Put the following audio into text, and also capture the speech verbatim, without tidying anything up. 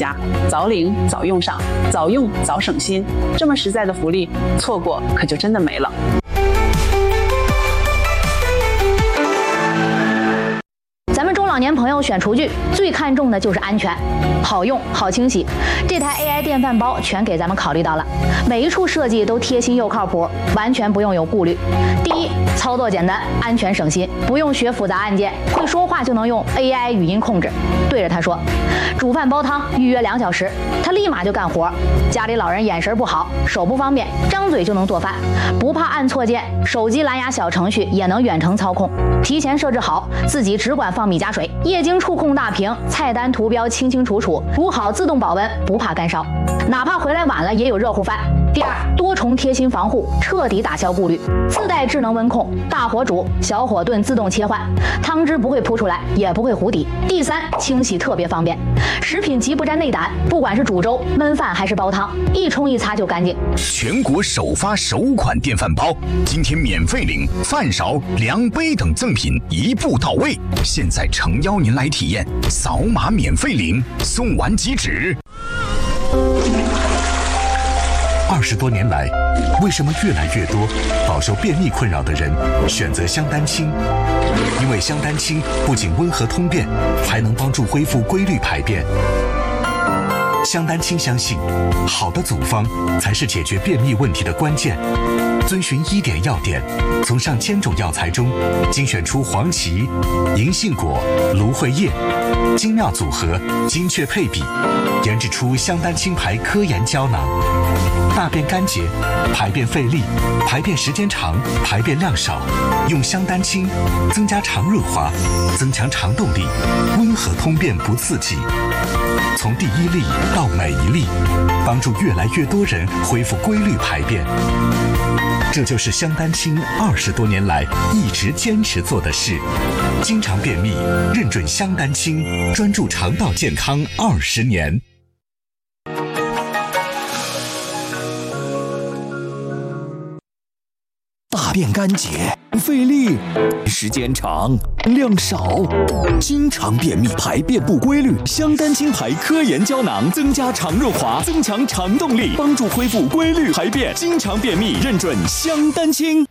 家，早领早用上，早用早省心。这么实在的福利，错过可就真的没了。 咱们中老年朋友选厨具最看重的就是安全，好用好清洗。这台 A I 电饭煲全给咱们考虑到了，每一处设计都贴心又靠谱，完全不用有顾虑。第一，操作简单，安全省心，不用学复杂按键，会说话就能用 A I 语音控制，对着它说煮饭煲汤预约两小时，它立马就干活。家里老人眼神不好，手不方便，张嘴就能做饭，不怕按错键，手机蓝牙小程序也能远程操控，提前设置好，自己只管放米加水，液晶触控大屏，菜单图标清清楚楚，煮好自动保温，不怕干烧，哪怕回来晚了也有热乎饭。第二，多重贴心防护，彻底打消顾虑，自带智能温控，大火煮小火炖自动切换，汤汁不会扑出来，也不会糊底。第三，清洗特别方便，食品级不沾内胆，不管是煮粥、焖饭还是煲汤，一冲一擦就干净。 全国首发首款电饭煲，今天免费领饭勺、量杯等赠品一步到位，现在诚邀您来体验，扫码免费领，送完即止。 二十多年来，为什么越来越多饱受便秘困扰的人选择香丹清？因为香丹清不仅温和通便，还能帮助恢复规律排便。香丹清相信，好的组方才是解决便秘问题的关键。遵循医典要点，从上千种药材中精选出黄芪、银杏果、芦荟叶，精妙组合，精确配比，研制出香丹清牌科研胶囊。大便干结、排便费力、排便时间长、排便量少，用香丹清增加肠润滑，增强肠动力，温和通便不刺激。从第一粒到每一粒，帮助越来越多人恢复规律排便。这就是香丹清二十多年来一直坚持做的事。经常便秘，认准香丹清，专注肠道健康二十年。 大便干结、费力、时间长、量少，经常便秘、排便不规律。香丹清牌科研胶囊增加肠润滑，增强肠动力，帮助恢复规律排便。经常便秘，认准香丹清。